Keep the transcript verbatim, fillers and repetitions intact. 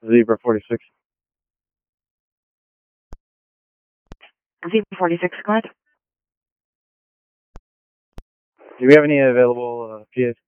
Zebra forty-six. Zebra forty-six, go ahead. Do we have any available uh, P As?